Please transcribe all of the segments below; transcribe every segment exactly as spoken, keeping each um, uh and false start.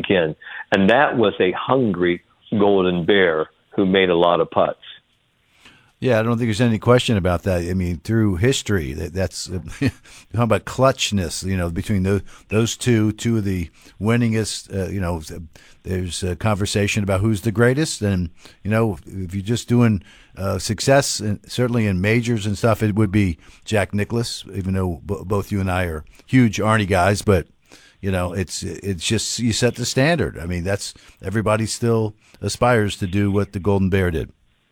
drink in. And that was a hungry Golden Bear who made a lot of putts. Yeah, I don't think there's any question about that. I mean, through history, that, that's uh, how about clutchness? You know, between those those two, two of the winningest. Uh, you know, there's a conversation about who's the greatest, and you know, if you're just doing uh, success, and certainly in majors and stuff, it would be Jack Nicklaus. Even though b- both you and I are huge Arnie guys, but you know, it's it's just you set the standard. I mean, that's everybody still aspires to do what the Golden Bear did.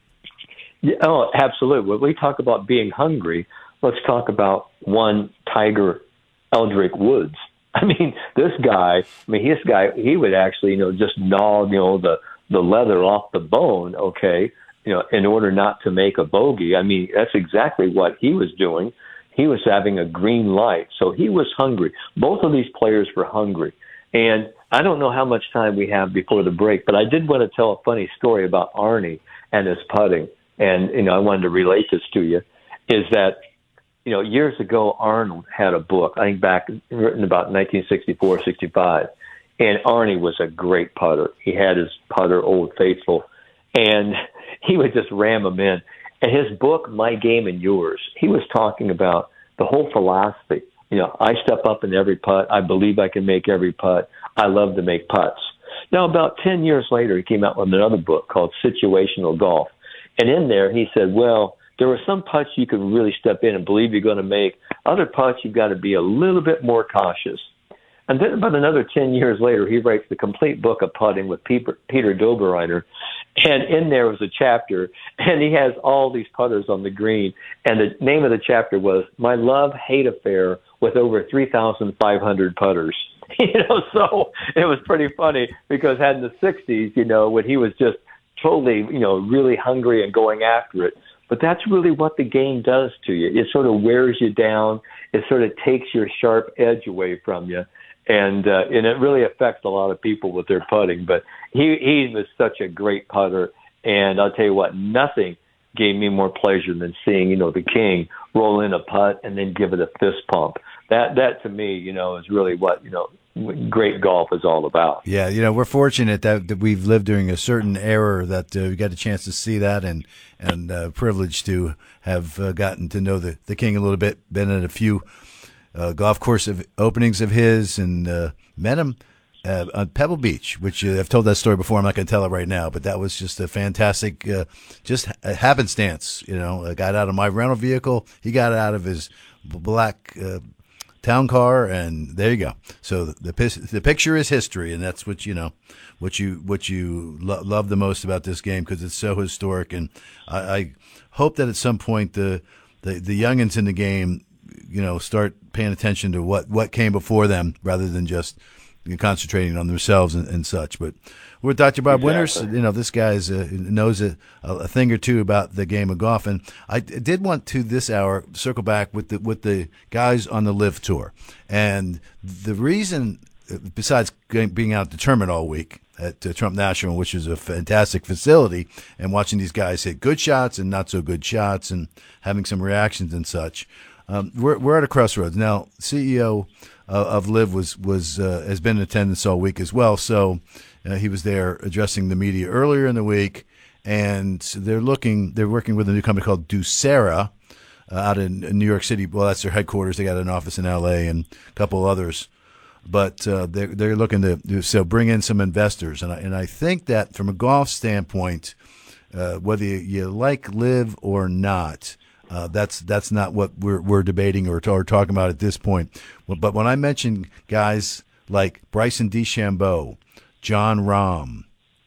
Yeah, oh, absolutely. When we talk about being hungry, let's talk about one Tiger Eldrick Woods. I mean, this guy, I mean, this guy, he would actually, you know, just gnaw, you know, the, the leather off the bone, okay, you know, in order not to make a bogey. I mean, that's exactly what he was doing. He was having a green light, so he was hungry. Both of these players were hungry. And I don't know how much time we have before the break, but I did want to tell a funny story about Arnie and his putting. And, you know, I wanted to relate this to you, is that, you know, years ago, Arnold had a book, I think back, written about nineteen sixty-four, sixty-five, and Arnie was a great putter. He had his putter, Old Faithful, and he would just ram them in. And his book, My Game and Yours, he was talking about the whole philosophy. You know, I step up in every putt. I believe I can make every putt. I love to make putts. Now, about ten years later, he came out with another book called Situational Golf. And in there, he said, well, there were some putts you can really step in and believe you're going to make. Other putts, you've got to be a little bit more cautious. And then about another ten years later, he writes the complete book of putting with Peter, Peter Doberreiner. And in there was a chapter, and he has all these putters on the green. And the name of the chapter was My Love-Hate Affair with Over three thousand five hundred Putters. You know, so it was pretty funny because had in the sixties, you know, when he was just totally, you know, really hungry and going after it. But that's really what the game does to you. It sort of wears you down. It sort of takes your sharp edge away from you. And uh, and it really affects a lot of people with their putting. But he, he was such a great putter. And I'll tell you what, nothing gave me more pleasure than seeing, you know, the king roll in a putt and then give it a fist pump. That, that to me, you know, is really what, you know, great golf is all about. Yeah, you know, we're fortunate that, that we've lived during a certain era that uh, we got a chance to see that, and and uh, privileged to have uh, gotten to know the, the king a little bit, been at a few uh, golf course of openings of his, and uh, met him uh, on Pebble Beach, which uh, I've told that story before. I'm not going to tell it right now, but that was just a fantastic, uh, just a happenstance. You know, I got out of my rental vehicle, he got out of his black uh, town car, and there you go. So the the, the picture is history, and that's what you know, what you what you lo- love the most about this game, because it's so historic. And I, I hope that at some point the, the the youngins in the game, you know, start paying attention to what, what came before them rather than just concentrating on themselves and, and such. But with Doctor Bob Exactly. Winters, you know, this guy uh, knows a, a thing or two about the game of golf. And I did want to this hour circle back with the with the guys on the Live Tour. And the reason, besides being out at the tournament all week at uh, Trump National, which is a fantastic facility, and watching these guys hit good shots and not so good shots and having some reactions and such, um, we're we're at a crossroads now. C E O uh, of Live was was uh, has been in attendance all week as well, so uh, he was there addressing the media earlier in the week, and they're looking they're working with a new company called Doucera uh, out in, in New York City. Well, that's their headquarters. They got an office in L A and a couple others. But uh, they're, they're looking to so bring in some investors. And I, and I think that from a golf standpoint, uh, whether you, you like Live or not, uh, that's that's not what we're we're debating or, or talking about at this point. But when I mention guys like Bryson DeChambeau, John Rahm,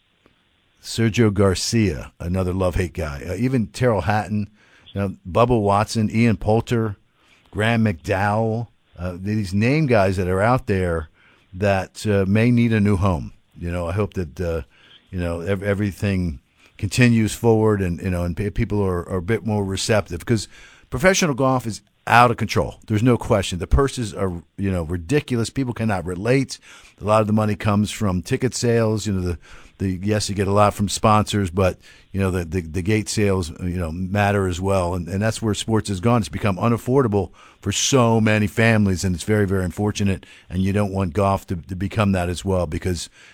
Sergio Garcia, another love-hate guy, uh, even Terrell Hatton, you know, Bubba Watson, Ian Poulter, Graham McDowell, Uh, these name guys that are out there that uh, may need a new home. You know, I hope that uh, you know ev- everything continues forward, and you know, and p- people are, are a bit more receptive, because professional golf is out of control. There's no question. The purses are you know ridiculous. People cannot relate. A lot of the money comes from ticket sales. You know, the the yes, you get a lot from sponsors, but you know the the, the gate sales you know matter as well, and and that's where sports has gone. It's become unaffordable for so many families, and it's very, very unfortunate. And you don't want golf to, to become that as well, because